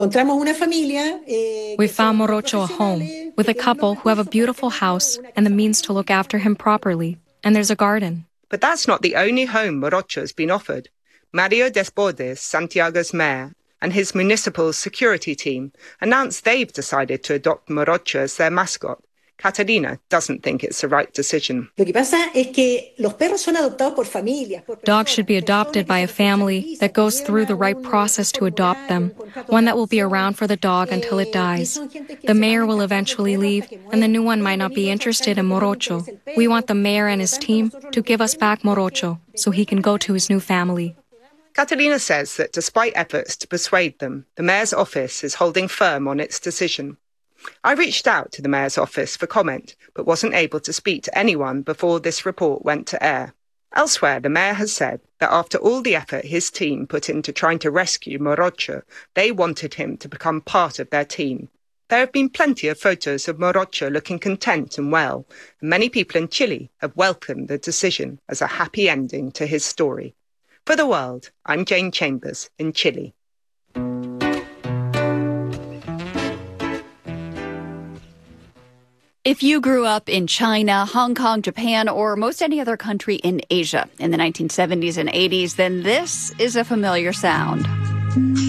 We found Morocho a home with a couple who have a beautiful house and the means to look after him properly, and there's a garden. But that's not the only home Morocho has been offered. Mario Desbordes, Santiago's mayor, and his municipal security team announced they've decided to adopt Morocho as their mascot. Catalina doesn't think it's the right decision. Dogs should be adopted by a family that goes through the right process to adopt them, one that will be around for the dog until it dies. The mayor will eventually leave, and the new one might not be interested in Morocho. We want the mayor and his team to give us back Morocho so he can go to his new family. Catalina says that despite efforts to persuade them, the mayor's office is holding firm on its decision. I reached out to the mayor's office for comment, but wasn't able to speak to anyone before this report went to air. Elsewhere, the mayor has said that after all the effort his team put into trying to rescue Morocho, they wanted him to become part of their team. There have been plenty of photos of Morocho looking content and well, and many people in Chile have welcomed the decision as a happy ending to his story. For The World, I'm Jane Chambers in Chile. If you grew up in China, Hong Kong, Japan, or most any other country in Asia in the 1970s and 80s, then this is a familiar sound.